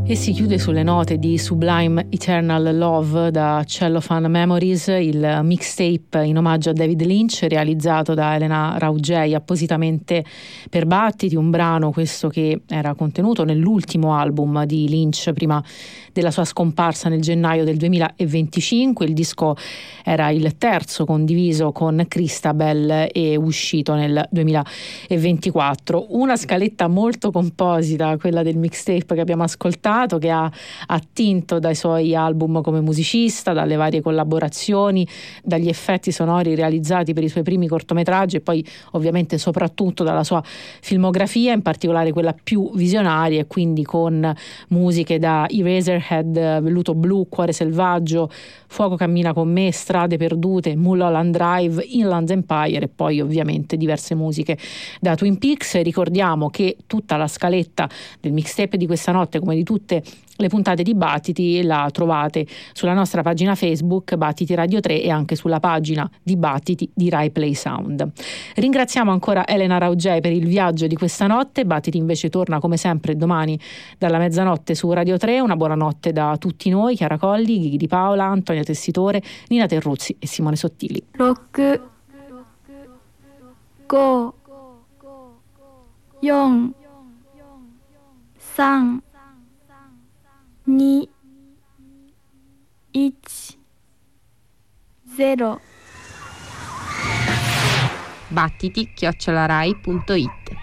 E si chiude sulle note di Sublime Eternal Love da Cellophane Memories, il mixtape in omaggio a David Lynch realizzato da Elena Raugei appositamente per Battiti, un brano questo che era contenuto nell'ultimo album di Lynch prima della sua scomparsa nel gennaio del 2025. Il disco era il terzo condiviso con Christabel e uscito nel 2024. Una scaletta molto composita, quella del mixtape che abbiamo ascoltato, che ha attinto dai suoi album come musicista, dalle varie collaborazioni, dagli effetti sonori realizzati per i suoi primi cortometraggi e poi ovviamente soprattutto dalla sua filmografia, in particolare quella più visionaria, e quindi con musiche da Eraserhead, Velluto Blu, Cuore Selvaggio, Fuoco cammina con me, Strade perdute, Mulholland Drive, Inland Empire e poi ovviamente diverse musiche da Twin Peaks. Ricordiamo che tutta la scaletta del mixtape di questa notte, come di tutte le puntate di Battiti, la trovate sulla nostra pagina Facebook Battiti Radio 3 e anche sulla pagina di Battiti di Rai Play Sound. Ringraziamo ancora Elena Raugei per il viaggio di questa notte. Battiti invece torna come sempre domani dalla mezzanotte su Radio 3. Una buona notte da tutti noi: Chiara Colli, Ghighi Di Paola, Antonia Tessitore, Nina Terruzzi e Simone Sottili. 6 5 4 3 2 1 0 Battiti@rai.it